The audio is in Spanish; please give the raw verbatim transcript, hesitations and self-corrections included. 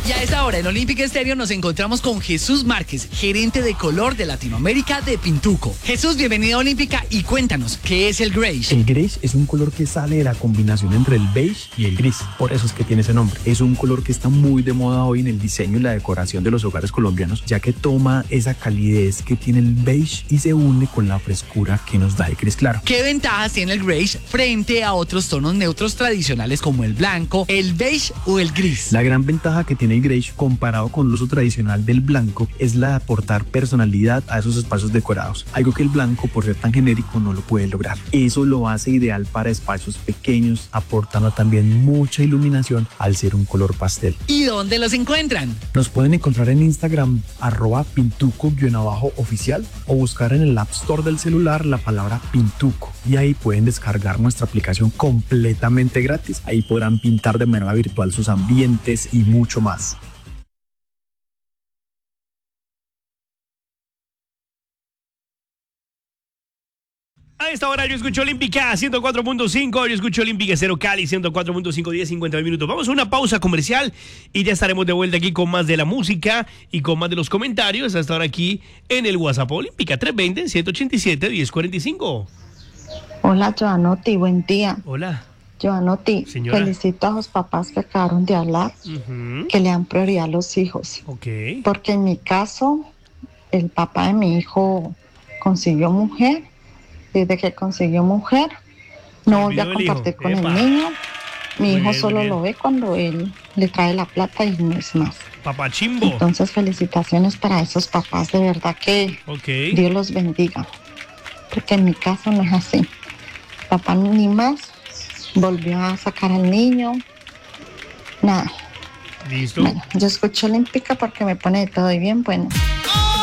Y a esta hora en Olímpica Estéreo nos encontramos con Jesús Márquez, gerente de color de Latinoamérica de Pintuco. Jesús, bienvenido a Olímpica y cuéntanos, ¿qué es el Grace? El Grace es un color que sale de la combinación entre el beige y el gris, por eso es que tiene ese nombre. Es un color que está muy de moda hoy en el diseño y la decoración de los hogares colombianos, ya que toma esa calidez que tiene el beige y se une con la frescura que nos da el gris claro. ¿Qué ventajas tiene el Grace frente a otros tonos neutros tradicionales como el blanco, el beige o el gris? La gran ventaja que tiene el Grace comparado con el uso tradicional del blanco es la de aportar personalidad a esos espacios decorados, algo que el blanco por ser tan genérico no lo puede lograr. Eso lo hace ideal para espacios pequeños, aportando también mucha iluminación al ser un color pastel. ¿Y dónde los encuentran? Nos pueden encontrar en Instagram arroba pintuco-oficial o buscar en el App Store del celular la palabra Pintuco y ahí pueden descargar nuestra aplicación completamente gratis. Ahí podrán pintar de manera virtual sus ambientes y mucho más. A esta hora yo escucho Olímpica ciento cuatro punto cinco, yo escucho Olímpica Cero Cali ciento cuatro punto cinco, diez cincuenta minutos. Vamos a una pausa comercial y ya estaremos de vuelta aquí con más de la música y con más de los comentarios. Hasta ahora aquí en el WhatsApp Olímpica tres dos cero, uno ocho siete, uno cero cuatro cinco. Hola, Joanotti, buen día. Hola. Joanotti, Señora. felicito a los papás que acabaron de hablar, Uh-huh. que le dan prioridad a los hijos. Ok. Porque en mi caso, el papá de mi hijo consiguió mujer. Desde que consiguió mujer, no volvió a compartir con el niño. Mi Muy hijo bien, solo muy bien. lo ve cuando él le trae la plata y no es más. Papá Chimbo. Entonces, felicitaciones para esos papás, de verdad que Ok. Dios los bendiga. Porque en mi caso no es así. Papá ni más volvió a sacar al niño. Nada. Listo. Bueno, yo escucho Olímpica porque me pone de todo y bien bueno.